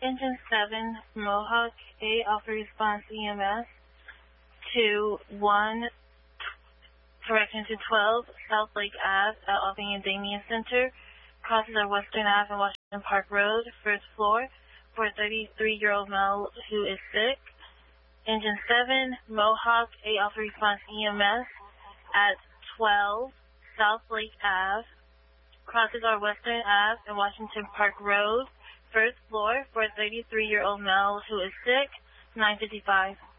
Engine 7, Mohawk, 8, Alpha Response EMS, to 1, correction to 12, South Lake Ave at Albany and Damien Center, crosses our Western Ave and Washington Park Road, first floor, for a 33-year-old male who is sick. Engine 7, Mohawk, 8, Alpha Response EMS, at 12, South Lake Ave, crosses our Western Ave and Washington Park Road, first floor, for a 33-year-old male who is sick, 9:55.